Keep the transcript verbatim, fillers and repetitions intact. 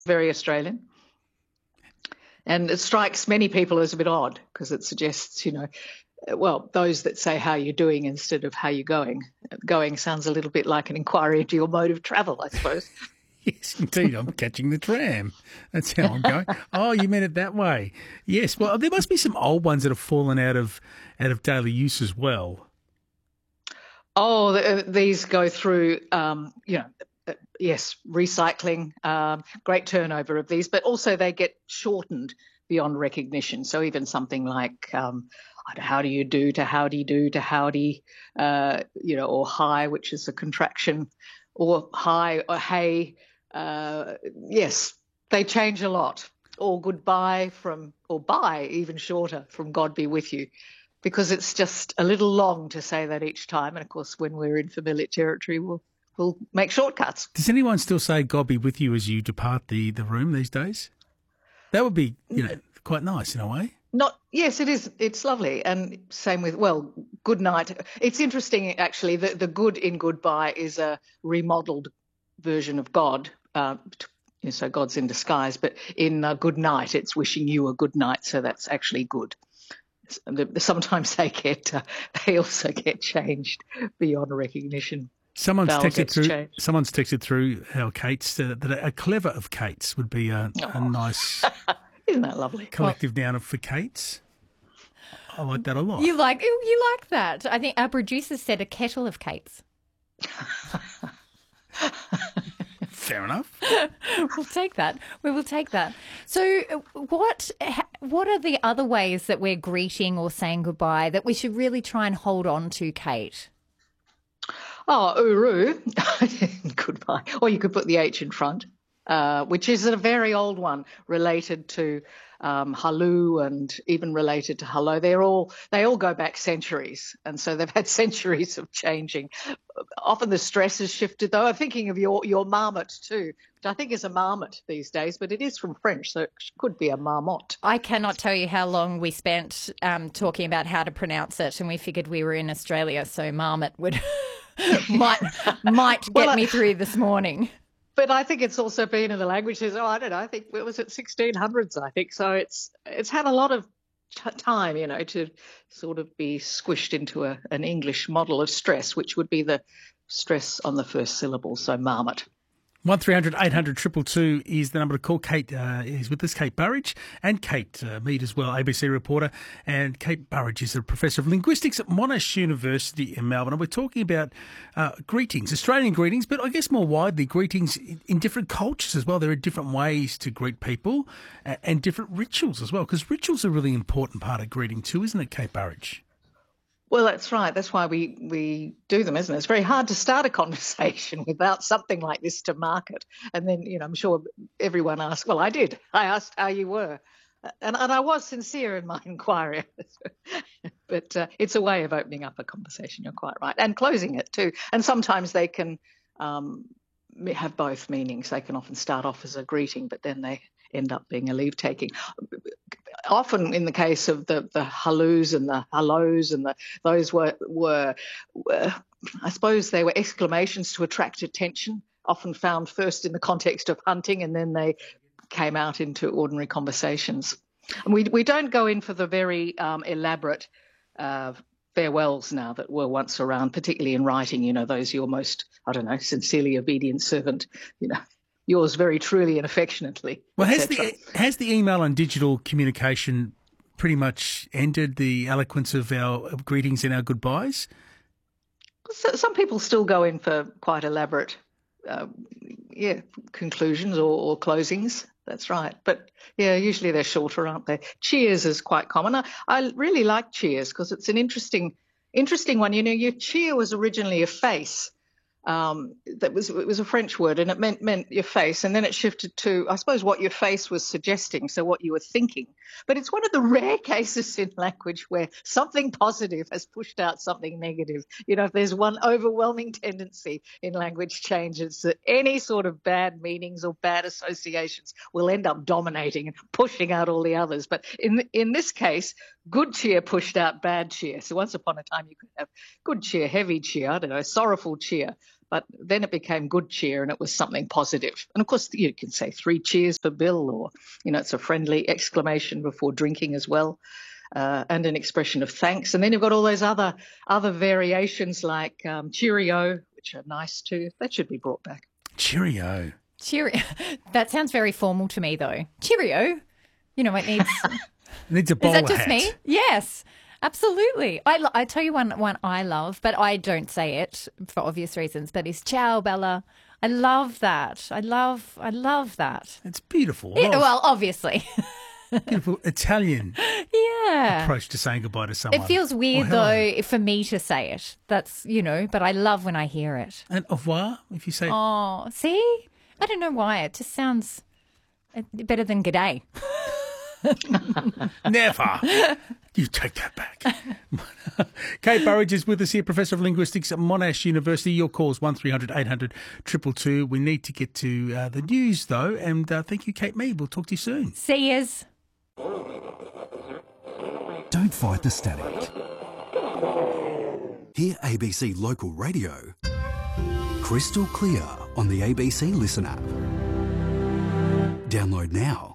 very Australian. And it strikes many people as a bit odd because it suggests, you know, well, those that say how you're doing instead of how you're going. Going sounds a little bit like an inquiry into your mode of travel, I suppose. Yes, indeed. I'm catching the tram. That's how I'm going. Oh, you meant it that way. Yes. Well, there must be some old ones that have fallen out of out of daily use as well. Oh, the, these go through, um, you know, uh, yes, recycling, um, great turnover of these, but also they get shortened beyond recognition. So even something like um, how do you do to howdy do to howdy, uh, you know, or hi, which is a contraction, or hi or hey. Uh, yes, they change a lot. Or goodbye from, or bye, even shorter, from God be with you, because it's just a little long to say that each time. And of course, when we're in familiar territory, we'll we'll make shortcuts. Does anyone still say God be with you as you depart the, the room these days? That would be, you know, quite nice in a way. Not yes, it is. It's lovely, and same with well, good night. It's interesting actually. The the good in goodbye is a remodeled version of God. Uh, so God's in disguise, but in uh, good night, it's wishing you a good night. So that's actually good. Sometimes they get uh, they also get changed beyond recognition. Someone's Vowel texted through. changed. Someone's texted through how Kate's uh, that a clever of Kate's would be a, Oh. a nice. Isn't that lovely? Collective noun for Kate's. I like that a lot. You like you like that. I think our producer said a kettle of Kate's. Fair enough. We'll take that. We will take that. So what what are the other ways that we're greeting or saying goodbye that we should really try and hold on to, Kate? Oh, uru. Goodbye. Or you could put the H in front, uh, which is a very old one related to um, halu and even related to hello. They're all they all go back centuries, and so they've had centuries of changing. Often the stress has shifted, though. I'm thinking of your your marmot too, which I think is a marmot these days, but it is from French, so it could be a marmot. I cannot tell you how long we spent um, talking about how to pronounce it, and we figured we were in Australia, so marmot would might might get Well, I- me through this morning. But I think it's also been in the languages. Oh, I don't know. I think it was at sixteen hundreds. I think so. It's it's had a lot of t- time, you know, to sort of be squished into a, an English model of stress, which would be the stress on the first syllable. So marmot. One three hundred eight hundred two two two is the number to call. Kate uh, is with us, Kate Burridge, and Kate uh, Mead as well, A B C reporter. And Kate Burridge is a professor of linguistics at Monash University in Melbourne. And we're talking about uh, greetings, Australian greetings, but I guess more widely, greetings in, in different cultures as well. There are different ways to greet people and, and different rituals as well, because rituals are a really important part of greeting too, isn't it, Kate Burridge? Well, that's right. That's why we, we do them, isn't it? It's very hard to start a conversation without something like this to market. And then, you know, I'm sure everyone asked, well, I did. I asked how you were. And, and I was sincere in my inquiry. But uh, it's a way of opening up a conversation, you're quite right. And closing it too. And sometimes they can um, have both meanings. They can often start off as a greeting, but then they end up being a leave-taking. Often in the case of the, the hallus and the hellos and the those were, were, were, I suppose they were exclamations to attract attention, often found first in the context of hunting, and then they came out into ordinary conversations. And we we don't go in for the very um, elaborate uh, farewells now that were once around, particularly in writing, you know, those your most, I don't know, sincerely obedient servant, you know, yours very truly and affectionately. Well, has the, has the email and digital communication pretty much ended the eloquence of our of greetings and our goodbyes? So, some people still go in for quite elaborate, uh, yeah, conclusions or, or closings. That's right. But, yeah, usually they're shorter, aren't they? Cheers is quite common. I, I really like cheers because it's an interesting interesting one. You know, your cheer was originally a face. Um, that was it was a French word, and it meant meant your face, and then it shifted to, I suppose, what your face was suggesting, so what you were thinking. But it's one of the rare cases in language where something positive has pushed out something negative. You know, if there's one overwhelming tendency in language change, it's that any sort of bad meanings or bad associations will end up dominating and pushing out all the others. But in in this case, good cheer pushed out bad cheer. So once upon a time, you could have good cheer, heavy cheer, I don't know, sorrowful cheer. But then it became good cheer, and it was something positive. And of course, you can say three cheers for Bill, or, you know, it's a friendly exclamation before drinking as well, uh, and an expression of thanks. And then you've got all those other other variations like um, cheerio, which are nice too. That should be brought back. Cheerio. Cheerio. That sounds very formal to me, though. Cheerio. You know, it needs... It needs a bowler Is that just hat. me? Yes. Absolutely. I, lo- I tell you one one I love, but I don't say it for obvious reasons, but it's ciao, Bella. I love that. I love I love that. It's beautiful. It- Oh, well, obviously. beautiful Italian Yeah. approach to saying goodbye to someone. It feels weird, Oh, hello. though, for me to say it. That's, you know, but I love when I hear it. And au revoir, if you say Oh, see? I don't know why. It just sounds uh, better than g'day. never. You take that back. Kate Burridge is with us here, Professor of Linguistics at Monash University. Your calls one three hundred eight hundred two two two. We need to get to uh, the news, though, and uh, thank you, Kate Mead. We'll talk to you soon. See yous. Don't fight the static. Hear A B C Local Radio crystal clear on the A B C Listen app. Download now.